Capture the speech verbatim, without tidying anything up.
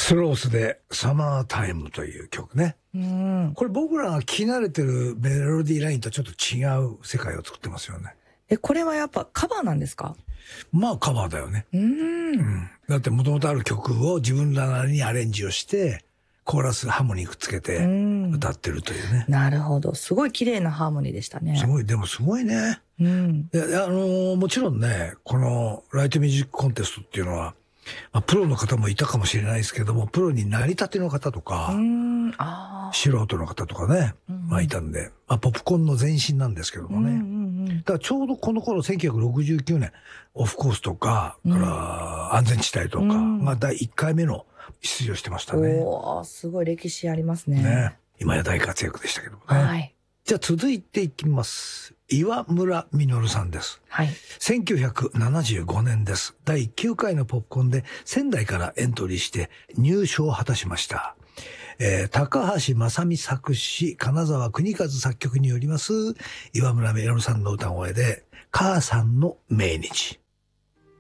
スロースでサマータイムという曲ね。 うん。 これ僕らが聞き慣れてるメロディーラインとちょっと違う世界を作ってますよね。 え、これはやっぱカバーなんですか？ まあカバーだよね。 うーん。 うん。だって元々ある曲を自分らなりにアレンジをして、コーラスハーモニーくっつけて歌ってるというね。 なるほど。すごい綺麗なハーモニーでしたね。 すごい、でもすごいね。 うん。 いや、あのー、もちろんね、このライトミュージックコンテストっていうのは、まあ、プロの方もいたかもしれないですけども、プロになりたての方とか、 うんあ素人の方とかね、うん、まあいたんで、まあポップコーンの前身なんですけどもね。うんうんうん、だからちょうどこの頃せんきゅうひゃくろくじゅうきゅうねん、オフコースとか、うん、から安全地帯とかがだいいっかいめの出場してましたね。うん、 おー、すごい歴史ありますね。 ね。今や大活躍でしたけどもね。 はい。 じゃあ続いていきます。岩村実さんです。 はい。 せんきゅうひゃくななじゅうごねんです。だいきゅうかいのポップコーンで仙台からエントリーして入賞を果たしました。えー、高橋正美作詞、金沢邦和作曲によります、岩村実さんの歌声で、母さんの命日。